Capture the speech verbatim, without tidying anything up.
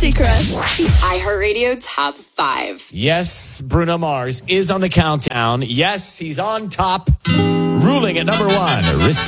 Seacrest. The iHeartRadio Top five. Yes, Bruno Mars is on the countdown. Yes, he's on top, ruling at number one. Risky